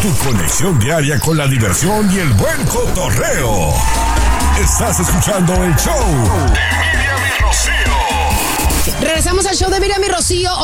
Tu conexión diaria con la diversión y el buen cotorreo. Estás escuchando el show de Miriam y Rocío. Regresamos al show de Miriam y Rocío.